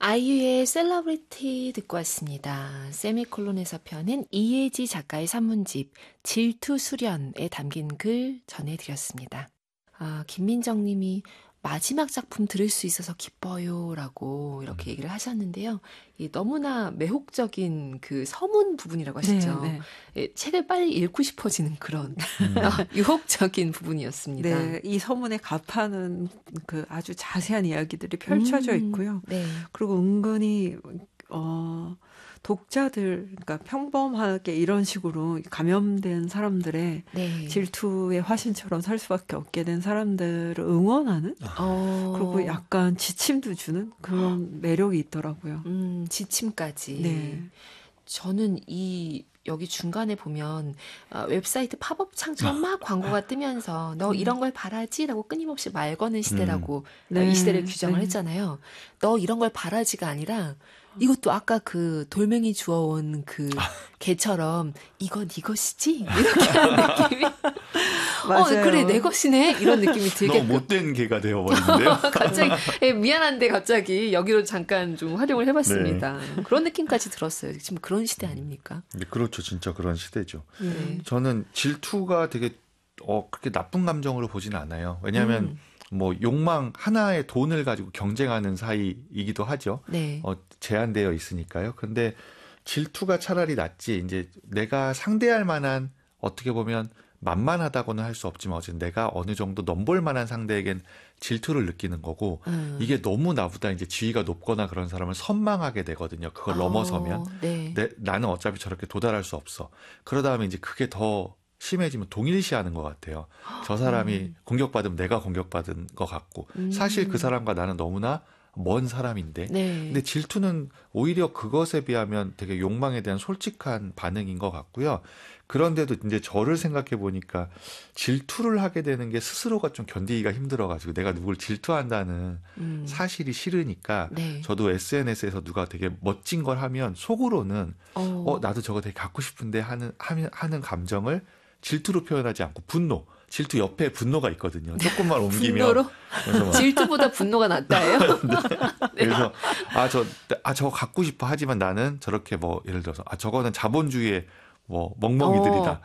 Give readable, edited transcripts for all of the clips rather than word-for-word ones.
아이유의 셀러브리티 듣고 왔습니다. 세미콜론에서 펴낸 이혜지 작가의 산문집 질투 수련에 담긴 글 전해드렸습니다. 김민정 님이 마지막 작품 들을 수 있어서 기뻐요 라고 이렇게 얘기를 하셨는데요. 너무나 매혹적인 그 서문 부분이라고 하시죠. 네, 네. 책을 빨리 읽고 싶어지는 그런 유혹적인 부분이었습니다. 네, 이 서문에 갑하는 그 아주 자세한 이야기들이 펼쳐져 있고요. 네. 그리고 은근히 독자들, 그러니까 평범하게 이런 식으로 감염된 사람들의 네. 질투의 화신처럼 살 수밖에 없게 된 사람들을 응원하는 그리고 약간 지침도 주는 그런 매력이 있더라고요. 지침까지. 네. 저는 여기 중간에 보면 웹사이트 팝업 창처럼 막 광고가 뜨면서 너 이런 걸 바라지라고 끊임없이 말 거는 시대라고 네. 이 시대를 규정을 네. 했잖아요. 너 이런 걸 바라지가 아니라 이것도 아까 그 돌멩이 주워온 그 개처럼 이건 네 것이지? 이렇게 하는 느낌이 맞아요. 그래 내 것이네 이런 느낌이 들게끔. 너무 못된 개가 되어버리는데요. 갑자기 미안한데 갑자기 여기로 잠깐 좀 활용을 해봤습니다. 네. 그런 느낌까지 들었어요. 지금 그런 시대 아닙니까? 네, 그렇죠. 진짜 그런 시대죠. 네. 저는 질투가 되게 그렇게 나쁜 감정으로 보지는 않아요. 왜냐하면 뭐 욕망 하나의 돈을 가지고 경쟁하는 사이이기도 하죠. 네. 제한되어 있으니까요. 그런데 질투가 차라리 낫지. 이제 내가 상대할 만한 어떻게 보면 만만하다고는 할 수 없지만 어쨌든 내가 어느 정도 넘볼 만한 상대에겐 질투를 느끼는 거고 이게 너무 나보다 이제 지위가 높거나 그런 사람을 선망하게 되거든요. 그걸 넘어서면 네. 나는 어차피 저렇게 도달할 수 없어. 그러다 보면 이제 그게 더 심해지면 동일시하는 것 같아요. 저 사람이 공격받으면 내가 공격받은 것 같고 사실 그 사람과 나는 너무나 먼 사람인데 네. 근데 질투는 오히려 그것에 비하면 되게 욕망에 대한 솔직한 반응인 것 같고요. 그런데도 이제 저를 생각해 보니까 질투를 하게 되는 게 스스로가 좀 견디기가 힘들어가지고 내가 누굴 질투한다는 사실이 싫으니까 네. 저도 SNS에서 누가 되게 멋진 걸 하면 속으로는 나도 저거 되게 갖고 싶은데 하는 감정을 질투로 표현하지 않고 질투 옆에 분노가 있거든요. 조금만 옮기면. 분노로? 질투보다 분노가 낫다예요? 네. 그래서 저거 갖고 싶어 하지만 나는 저렇게 뭐 예를 들어서 저거는 자본주의의 뭐 멍멍이들이다.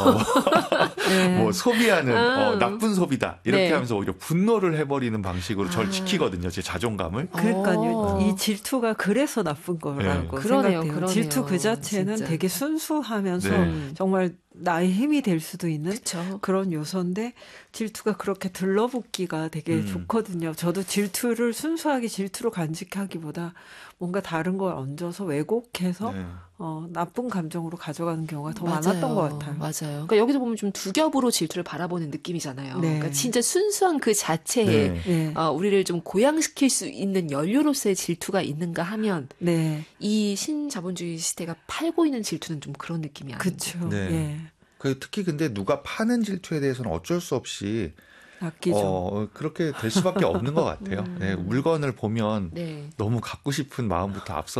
네. 뭐 소비하는 나쁜 소비다. 이렇게 네. 하면서 오히려 분노를 해버리는 방식으로 저를 지키거든요. 제 자존감을. 그러니까요. 이 질투가 그래서 나쁜 거라고 네. 생각해요. 그러네요. 질투 그 자체는 진짜. 되게 순수하면서 정말 나의 힘이 될 수도 있는 그쵸. 그런 요소인데 질투가 그렇게 들러붙기가 되게 좋거든요. 저도 질투를 순수하게 질투로 간직하기보다 뭔가 다른 걸 얹어서 왜곡해서 나쁜 감정으로 가져가는 경우가 더 많았던 것 같아요. 맞아요. 그러니까 여기서 보면 좀 두 겹으로 질투를 바라보는 느낌이잖아요. 네. 그러니까 진짜 순수한 그 자체에 우리를 좀 고양시킬 수 있는 연료로서의 질투가 있는가 하면 이 신자본주의 시대가 팔고 있는 질투는 좀 그런 느낌이 아닌가. 그렇죠. 네. 특히 근데 누가 파는 질투에 대해서는 어쩔 수 없이 아끼죠. 그렇게 될 수밖에 없는 것 같아요. 물건을 보면 너무 갖고 싶은 마음부터 앞서